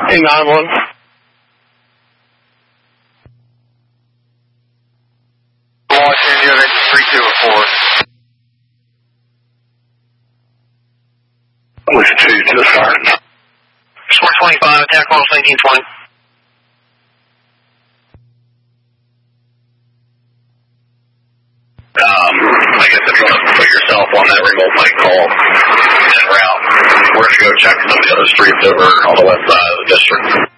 Hey, 9-1. Washington Unit 3204. Listen to you to the sergeant. 425, attack loss 1920. I guess if you want to put yourself on that remote mic call en route, we're going to go check some of the other streets over on the west side of the district.